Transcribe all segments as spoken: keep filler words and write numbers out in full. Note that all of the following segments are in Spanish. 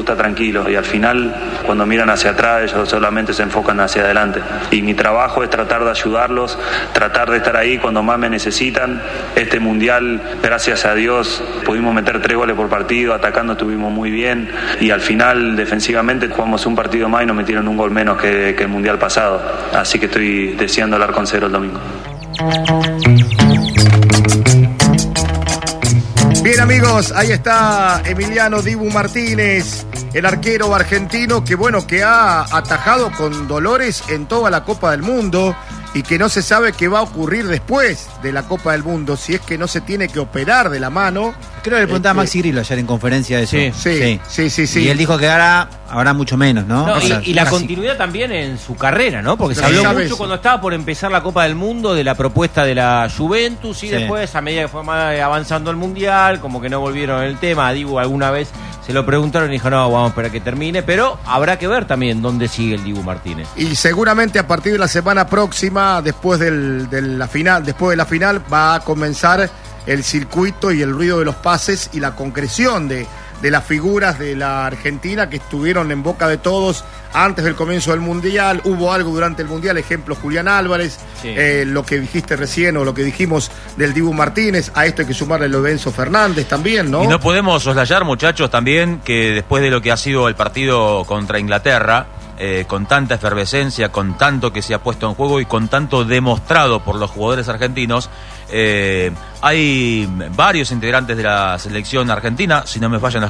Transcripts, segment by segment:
gusta tranquilo, y al final cuando miran hacia atrás ellos solamente se enfocan hacia adelante, y mi trabajo es tratar de ayudarlos, tratar de estar ahí cuando más me necesitan. Este mundial, gracias a Dios, pudimos meter tres goles por partido, atacando estuvimos muy bien, y al final defensivamente jugamos un partido más y nos metieron un gol menos que, que el mundial pasado, así que estoy deseando hablar con cero el domingo. Bien, amigos, ahí está Emiliano Dibu Martínez, el arquero argentino que, bueno, que ha atajado con dolores en toda la Copa del Mundo y que no se sabe qué va a ocurrir después de la Copa del Mundo, si es que no se tiene que operar de la mano. Creo que le preguntaba este... a Maxi Grillo ayer en conferencia de eso. Sí, sí, sí, sí, sí, sí. Y él dijo que ahora habrá mucho menos, ¿no? no o sea, y, y la casi. continuidad también en su carrera, ¿no? Porque se Pero habló sabes. mucho cuando estaba por empezar la Copa del Mundo de la propuesta de la Juventus y Sí. después, a medida que fue más avanzando el Mundial, como que no volvieron el tema. A Dibu alguna vez se lo preguntaron y dijo, no, vamos a esperar que termine, pero habrá que ver también dónde sigue el Dibu Martínez. Y seguramente a partir de la semana próxima, después del, de la final, después de la final, va a comenzar el circuito y el ruido de los pases y la concreción de, de las figuras de la Argentina que estuvieron en boca de todos antes del comienzo del Mundial. Hubo algo durante el Mundial, ejemplo Julián Álvarez, sí. eh, lo que dijiste recién o lo que dijimos del Dibu Martínez. A esto hay que sumarle lo de Enzo Fernández también, ¿no? Y no podemos soslayar, muchachos, también que después de lo que ha sido el partido contra Inglaterra, Eh, con tanta efervescencia, con tanto que se ha puesto en juego y con tanto demostrado por los jugadores argentinos, eh, hay varios integrantes de la selección argentina, si no me fallan los,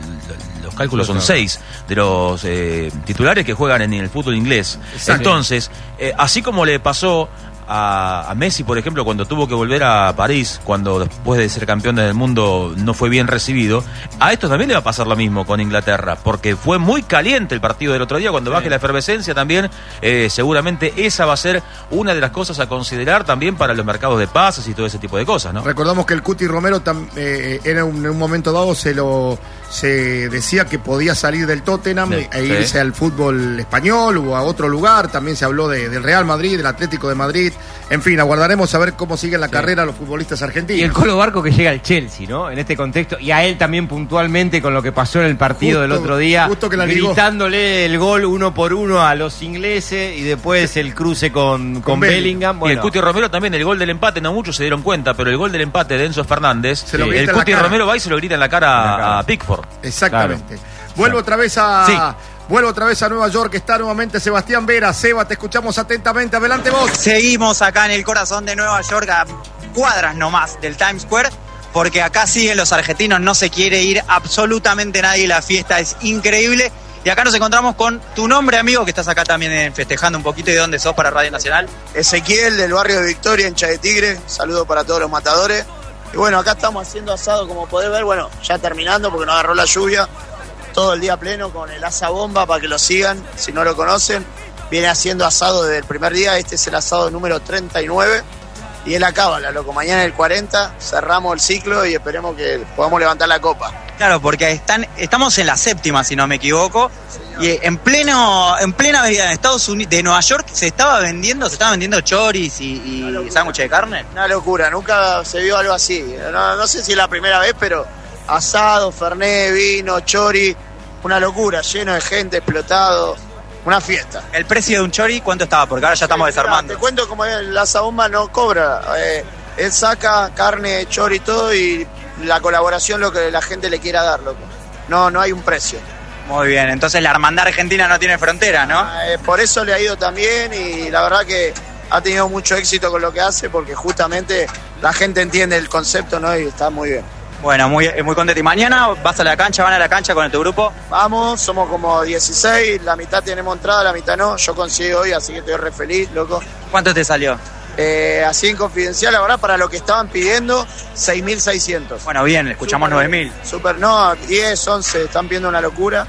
los cálculos, son seis de los eh, titulares que juegan en el fútbol inglés. Exacto. Entonces, eh, así como le pasó A, a Messi, por ejemplo, cuando tuvo que volver a París, cuando después de ser campeón del mundo no fue bien recibido, a esto también le va a pasar lo mismo con Inglaterra, porque fue muy caliente el partido del otro día. Cuando sí. baje la efervescencia también, eh, seguramente esa va a ser una de las cosas a considerar también para los mercados de pases y todo ese tipo de cosas, ¿no? Recordamos que el Cuti Romero tam, eh, en, un, en un momento dado se lo se decía que podía salir del Tottenham sí. e irse sí. al fútbol español o a otro lugar. También se habló de, del Real Madrid, del Atlético de Madrid. En fin, aguardaremos a ver cómo siguen la sí. carrera los futbolistas argentinos. Y el Colo Barco que llega al Chelsea, ¿no? En este contexto, y a él también puntualmente con lo que pasó en el partido justo, del otro día, que gritándole el gol uno por uno a los ingleses y después el cruce con, con, con Bellingham. Bueno. Y el Cuti Romero también, el gol del empate, no muchos se dieron cuenta, pero el gol del empate de Enzo Fernández, se lo el Cuti Romero va y se lo grita en la cara, en la cara. a Pickford. Exactamente. Claro. Vuelvo otra vez a... Sí. Vuelvo otra vez a Nueva York, está nuevamente Sebastián Vera. Seba, te escuchamos atentamente, adelante vos. Seguimos acá en el corazón de Nueva York, a cuadras nomás del Times Square, porque acá siguen los argentinos, no se quiere ir absolutamente nadie, la fiesta es increíble. Y acá nos encontramos con tu nombre, amigo, que estás acá también festejando un poquito. ¿Y de dónde sos para Radio Nacional? Ezequiel, del barrio de Victoria, hincha de Tigre. Saludo para todos los matadores. Y bueno, acá estamos haciendo asado, como podés ver, bueno, ya terminando porque nos agarró la lluvia. Todo el día pleno con el asa bomba para que lo sigan, si no lo conocen. Viene haciendo asado desde el primer día, este es el asado número treinta y nueve. Y es la cábala, loco, mañana el cuarenta, cerramos el ciclo y esperemos que podamos levantar la copa. Claro, porque están, estamos en la séptima, si no me equivoco. Señor. Y en pleno, en plena avenida de Estados Unidos, de Nueva York, se estaba vendiendo, se estaban vendiendo choris y, y sándwiches de carne. Una locura, nunca se vio algo así. No, no sé si es la primera vez, pero asado, fernet, vino, chori, una locura, lleno de gente, explotado, una fiesta. ¿El precio de un chori cuánto estaba? Porque ahora ya estamos desarmando. Te cuento cómo el asabomba no cobra, eh, él saca carne, chori y todo y la colaboración lo que la gente le quiera dar, loco. No, no hay un precio. Muy bien, entonces la hermandad argentina no tiene frontera, ¿no? Eh, por eso le ha ido también y la verdad que ha tenido mucho éxito con lo que hace porque justamente la gente entiende el concepto, ¿no? Y está muy bien. Bueno, muy, muy contento. ¿Y mañana vas a la cancha, van a la cancha con tu grupo? Vamos, somos como dieciséis, la mitad tenemos entrada, la mitad no. Yo conseguí hoy, así que estoy re feliz, loco. ¿Cuánto te salió? Eh, así en confidencial, la verdad, para lo que estaban pidiendo, seis mil seiscientos. Bueno, bien, escuchamos nueve mil. Súper, no, diez, once, están pidiendo una locura.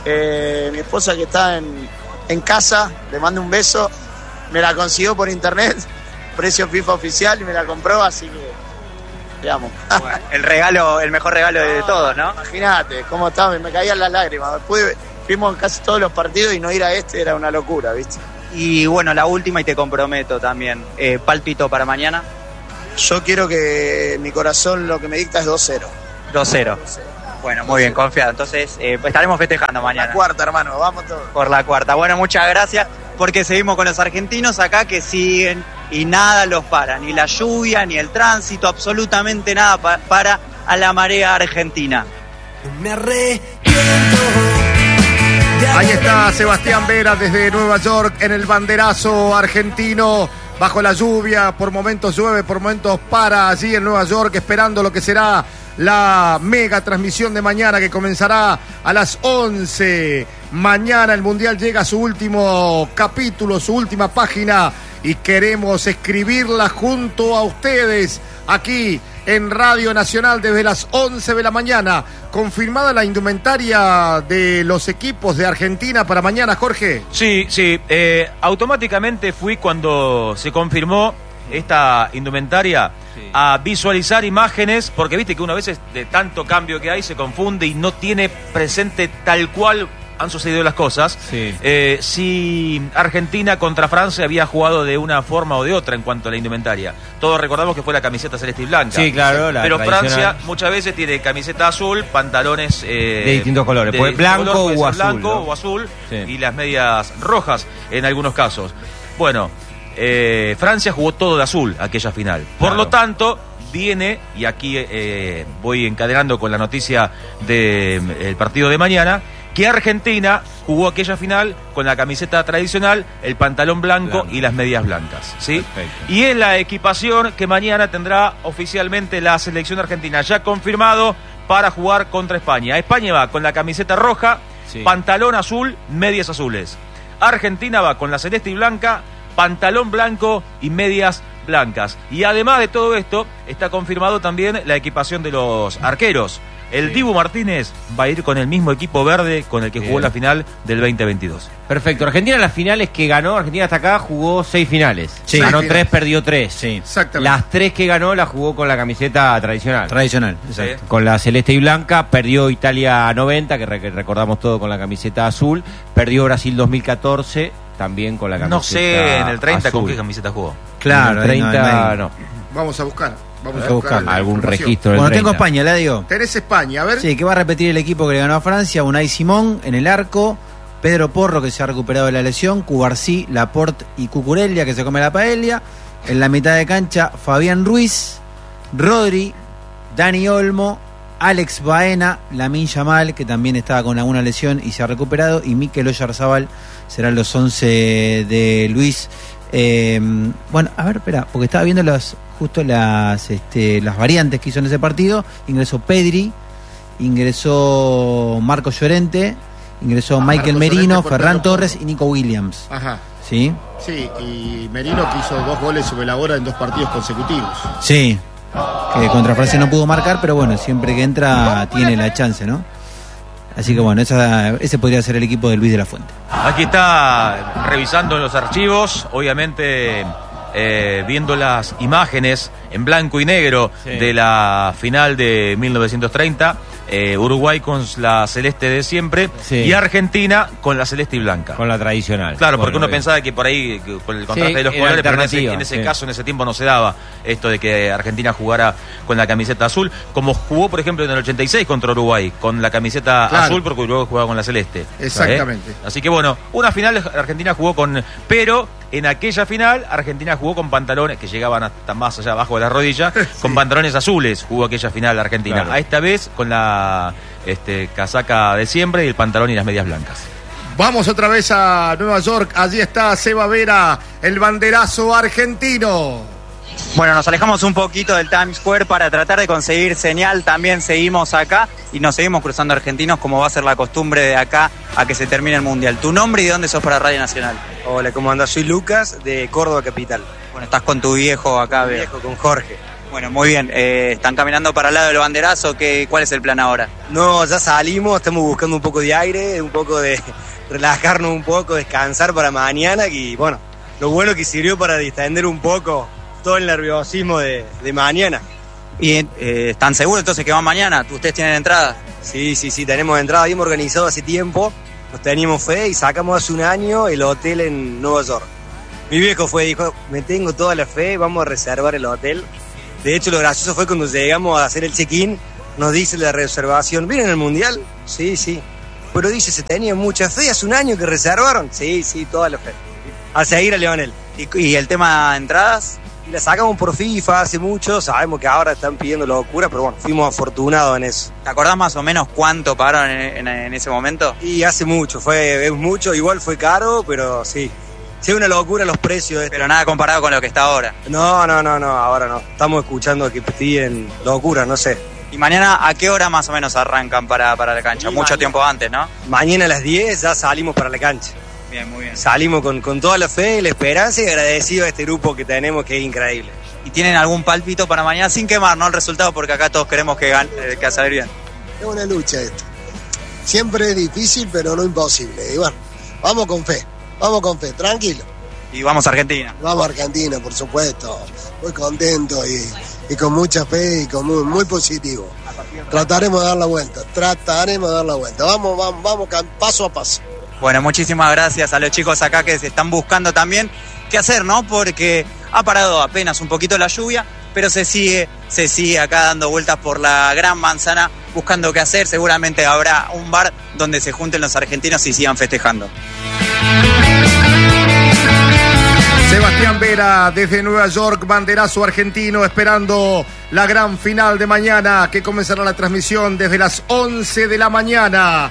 Eh, mi esposa que está en, en casa, le mando un beso, me la consiguió por internet, precio FIFA oficial, y me la compró, así que... Te amo. Bueno, el regalo, el mejor regalo de todos, ¿no? Imagínate cómo estaba, me caían las lágrimas. Después fuimos casi todos los partidos y no ir a este era una locura, ¿viste? Y bueno, la última y te comprometo también. Eh, ¿Pálpito para mañana? Yo quiero que mi corazón lo que me dicta es dos cero. dos cero. Bueno, muy bien, confiado. Entonces eh, estaremos festejando mañana. La cuarta, hermano, vamos todos. Por la cuarta. Bueno, muchas gracias, porque seguimos con los argentinos acá que siguen y nada los para, ni la lluvia, ni el tránsito, absolutamente nada pa- para a la marea argentina. Me arrepiento. Ahí está Sebastián Vera desde Nueva York en el banderazo argentino. Bajo la lluvia, por momentos llueve, por momentos para allí en Nueva York, esperando lo que será la mega transmisión de mañana que comenzará a las once. Mañana el Mundial llega a su último capítulo, su última página, y queremos escribirla junto a ustedes aquí en Radio Nacional desde las once de la mañana. ¿Confirmada la indumentaria de los equipos de Argentina para mañana, Jorge? Sí, sí. Eh, automáticamente fui cuando se confirmó esta indumentaria sí. a visualizar imágenes, porque viste que una vez de tanto cambio que hay se confunde y no tiene presente tal cual han sucedido las cosas. Sí. Eh, si Argentina contra Francia había jugado de una forma o de otra en cuanto a la indumentaria. Todos recordamos que fue la camiseta celeste y blanca. Sí, claro. La Pero Francia muchas veces tiene camiseta azul, pantalones eh, de distintos colores, de pues blanco color, o azul, blanco ¿no? o azul sí. y las medias rojas en algunos casos. Bueno, eh, Francia jugó todo de azul aquella final. Por claro. lo tanto, viene, y aquí eh, voy encadenando con la noticia del de, partido de mañana, que Argentina jugó aquella final con la camiseta tradicional, el pantalón blanco, blanco. y las medias blancas, ¿sí? Perfecto. Y es la equipación que mañana tendrá oficialmente la selección argentina, ya confirmado para jugar contra España. España va con la camiseta roja, sí. pantalón azul, medias azules. Argentina va con la celeste y blanca, pantalón blanco y medias blancas. Y además de todo esto, está confirmado también la equipación de los arqueros. El sí. Dibu Martínez va a ir con el mismo equipo verde con el que Bien. jugó la final del veinte veintidós. Perfecto. Argentina en las finales que ganó, Argentina hasta acá jugó seis finales. Sí. Ganó sí. tres, perdió tres. Sí. Exactamente. Las tres que ganó las jugó con la camiseta tradicional. Tradicional, exacto. Sí. Con la celeste y blanca. Perdió Italia noventa, que recordamos todo con la camiseta azul. Perdió Brasil dos mil catorce, también con la camiseta No sé, en el treinta azul. ¿Con qué camiseta jugó? Claro, en el treinta no. no. Vamos a buscar. Vamos a buscar algún registro. Bueno, tengo España, la digo. Tenés España, a ver. Sí, que va a repetir el equipo que le ganó a Francia. Unai Simón en el arco, Pedro Porro, que se ha recuperado de la lesión, Cubarsí, Laporte y Cucurella, que se come la paella. En la mitad de cancha, Fabián Ruiz, Rodri, Dani Olmo, Alex Baena, Lamine Yamal, que también estaba con alguna lesión y se ha recuperado, y Mikel Oyarzabal. Serán los once de Luis. Eh, bueno, a ver, espera, porque estaba viendo las justo las este, las variantes que hizo en ese partido. Ingresó Pedri, ingresó Marco Llorente, ingresó ah, Michael Marco Merino, Llorente, Ferran Torres y Nico Williams. Ajá. ¿Sí? Sí, y Merino que hizo dos goles sobre la hora en dos partidos consecutivos. Sí, que contra Francia no pudo marcar, pero bueno, siempre que entra tiene la chance, ¿no? Así que bueno, esa, ese podría ser el equipo de Luis de la Fuente. Aquí está revisando en los archivos, obviamente eh, viendo las imágenes en blanco y negro sí. de la final de mil novecientos treinta. Eh, Uruguay con la celeste de siempre sí. y Argentina con la celeste y blanca. Con la tradicional. Claro, porque bueno, uno bien. pensaba que por ahí, que con el contraste sí, de los colores, pero en ese, en ese sí. caso, en ese tiempo no se daba esto de que Argentina jugara con la camiseta azul, como jugó, por ejemplo, en el ochenta y seis contra Uruguay, con la camiseta claro. azul, porque Uruguay jugaba con la celeste. Exactamente. ¿Eh? Así que bueno, una final Argentina jugó con... Pero en aquella final Argentina jugó con pantalones que llegaban hasta más allá abajo de la rodilla, sí. con pantalones azules jugó aquella final Argentina. Claro. A esta vez con la este, casaca de siempre y el pantalón y las medias blancas. Vamos otra vez a Nueva York. Allí está Seba Vera, el banderazo argentino. Bueno, nos alejamos un poquito del Times Square para tratar de conseguir señal. También seguimos acá y nos seguimos cruzando argentinos, como va a ser la costumbre de acá a que se termine el Mundial. ¿Tu nombre y de dónde sos para Radio Nacional? Hola, ¿cómo andás? Soy Lucas, de Córdoba Capital. Bueno, estás con tu viejo acá. Mi viejo, con Jorge. Bueno, muy bien. Eh, ¿Están caminando para el lado del banderazo? ¿Qué, ¿Cuál es el plan ahora? No, ya salimos, estamos buscando un poco de aire, un poco de relajarnos un poco, descansar para mañana. Y bueno, lo bueno que sirvió para distender un poco todo el nerviosismo de, de mañana. ¿Y eh, están seguros entonces que van mañana? ¿Ustedes tienen entrada? Sí, sí, sí, tenemos entrada. Habíamos organizado hace tiempo, nos teníamos fe y sacamos hace un año el hotel en Nueva York. Mi viejo fue, dijo, me tengo toda la fe, vamos a reservar el hotel. De hecho, lo gracioso fue cuando llegamos a hacer el check-in, nos dice la reservación, ¿vienen el Mundial? Sí, sí. Pero dice, se tenía mucha fe, hace un año que reservaron. Sí, sí, toda la fe. A seguir a Leonel. ¿Y, y el tema de entradas? Y la sacamos por FIFA hace mucho, sabemos que ahora están pidiendo locura, pero bueno, fuimos afortunados en eso. ¿Te acordás más o menos cuánto pagaron en, en, en ese momento? Y hace mucho, fue es mucho, igual fue caro, pero sí. Sí, una locura los precios. Pero nada comparado con lo que está ahora. No, no, no, no, ahora no. Estamos escuchando que piden locura, no sé. ¿Y mañana a qué hora más o menos arrancan para, para la cancha? Sí, Mucho mañana, tiempo antes, ¿no? Mañana a las diez ya salimos para la cancha. Bien, muy bien. Salimos con, con toda la fe, la esperanza y agradecido a este grupo que tenemos, que es increíble. ¿Y tienen algún pálpito para mañana sin quemar, no el resultado? Porque acá todos queremos que gane, eh, que salir bien. Es una lucha esto. Siempre es difícil, pero no imposible. Y bueno, vamos con fe, vamos con fe, tranquilo. Y vamos a Argentina. Vamos a Argentina, por supuesto. Muy contento y, y con mucha fe y con muy, muy positivo. Trataremos de dar la vuelta, trataremos de dar la vuelta. Vamos, vamos, vamos paso a paso. Bueno, muchísimas gracias a los chicos acá que se están buscando también qué hacer, ¿no? Porque ha parado apenas un poquito la lluvia, pero se sigue, se sigue acá dando vueltas por la Gran Manzana buscando qué hacer. Seguramente habrá un bar donde se junten los argentinos y sigan festejando. Sebastián Vera desde Nueva York, banderazo argentino, esperando la gran final de mañana, que comenzará la transmisión desde las once de la mañana.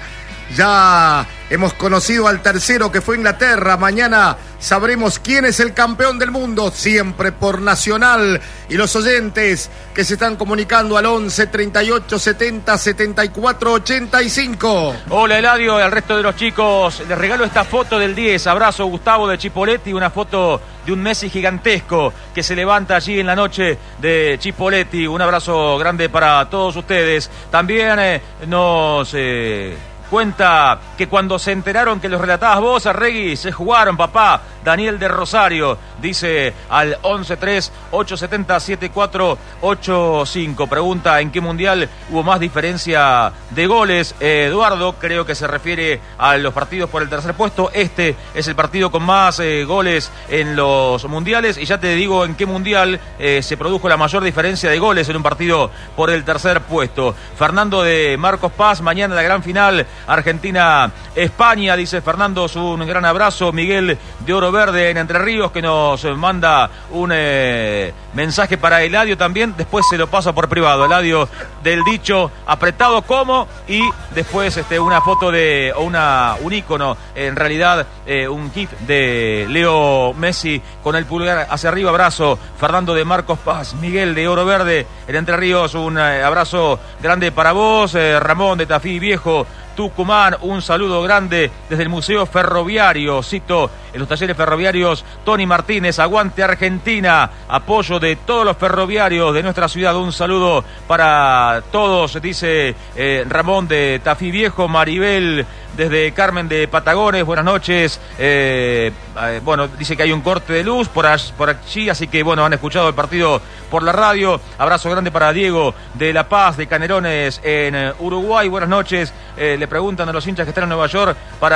Ya hemos conocido al tercero, que fue Inglaterra. Mañana sabremos quién es el campeón del mundo, siempre por Nacional. Y los oyentes que se están comunicando al once, treinta y ocho, setenta, setenta y cuatro, ochenta y cinco. Hola Eladio y al resto de los chicos, les regalo esta foto del diez. Abrazo Gustavo de Chipolletti, una foto de un Messi gigantesco que se levanta allí en la noche de Chipolletti. Un abrazo grande para todos ustedes. También eh, nos... Eh, cuenta que cuando se enteraron que los relatabas vos, Arregui, se jugaron, papá. Daniel de Rosario dice al once tres, ocho siete cero, siete cuatro ocho cinco. Pregunta en qué mundial hubo más diferencia de goles. Eh, Eduardo, creo que se refiere a los partidos por el tercer puesto. Este es el partido con más eh, goles en los mundiales. Y ya te digo en qué mundial eh, se produjo la mayor diferencia de goles en un partido por el tercer puesto. Fernando de Marcos Paz, mañana la gran final Argentina-España, dice Fernando, un gran abrazo. Miguel de Oro Verde en Entre Ríos, que nos manda un eh, mensaje para Eladio también. Después se lo paso por privado, Eladio, del dicho apretado como, y después este, una foto de, o una, un ícono, en realidad eh, un gif de Leo Messi con el pulgar hacia arriba. Abrazo, Fernando de Marcos Paz. Miguel de Oro Verde en Entre Ríos, un eh, abrazo grande para vos. eh, Ramón de Tafí Viejo, Tucumán, un saludo grande desde el Museo Ferroviario. Cito en los talleres ferroviarios, Tony Martínez, aguante Argentina, apoyo de todos los ferroviarios de nuestra ciudad. Un saludo para todos, dice eh, Ramón de Tafí Viejo. Maribel desde Carmen de Patagones, buenas noches. Eh, eh, bueno, dice que hay un corte de luz por, allí, por allí, así que bueno, han escuchado el partido por la radio. Abrazo grande para Diego de La Paz, de Canelones en eh, Uruguay, buenas noches. Eh, le preguntan a los hinchas que están en Nueva York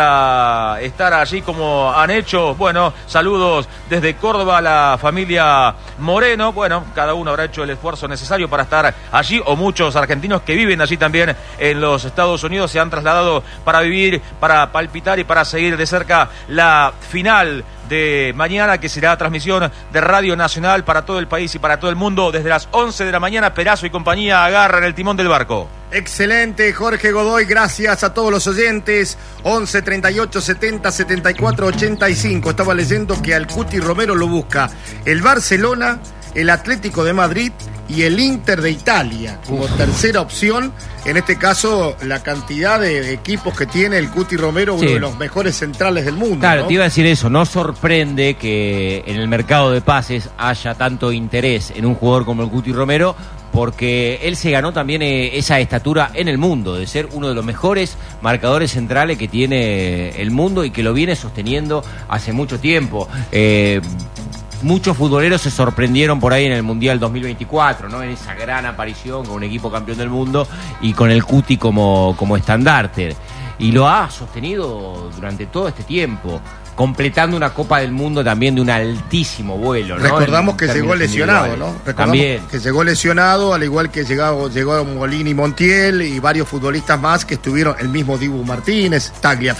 para estar allí como han hecho. Bueno, saludos desde Córdoba a la familia Moreno. Bueno, cada uno habrá hecho el esfuerzo necesario para estar allí, o muchos argentinos que viven allí también en los Estados Unidos se han trasladado para vivir, para palpitar y para seguir de cerca la final de mañana, que será transmisión de Radio Nacional para todo el país y para todo el mundo desde las once de la mañana. Perazo y compañía agarran el timón del barco. Excelente, Jorge Godoy, gracias a todos los oyentes. once, treinta y ocho, setenta, setenta y cuatro, ochenta y cinco. Estaba leyendo que al Cuti Romero lo busca el Barcelona, el Atlético de Madrid y el Inter de Italia como Uf. tercera opción. En este caso, la cantidad de equipos que tiene el Cuti Romero, uno sí. de los mejores centrales del mundo. Claro, ¿no? Te iba a decir eso. No sorprende que en el mercado de pases haya tanto interés en un jugador como el Cuti Romero, porque él se ganó también eh, esa estatura en el mundo, de ser uno de los mejores marcadores centrales que tiene el mundo y que lo viene sosteniendo hace mucho tiempo. Eh, Muchos futboleros se sorprendieron por ahí en el Mundial dos mil veinticuatro, ¿no? En esa gran aparición con un equipo campeón del mundo y con el Cuti como, como estandarte. y lo ha sostenido durante todo este tiempo, completando una Copa del Mundo también de un altísimo vuelo, ¿no? Recordamos que llegó lesionado, ¿no? Recordamos también. que llegó lesionado, al igual que llegó, llegó Molini Montiel y varios futbolistas más que estuvieron, el mismo Dibu Martínez, Tagliafico.